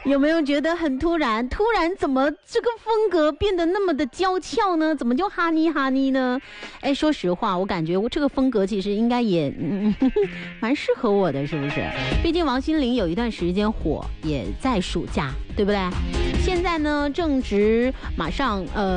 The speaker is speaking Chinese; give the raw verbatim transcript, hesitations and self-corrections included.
有没有觉得很突然？突然怎么这个风格变得那么的娇俏呢？怎么就哈尼哈尼呢？哎，说实话，我感觉我这个风格其实应该也嗯蛮适合我的，是不是？毕竟王心凌有一段时间火，也在暑假，对不对？现在呢，正值马上呃。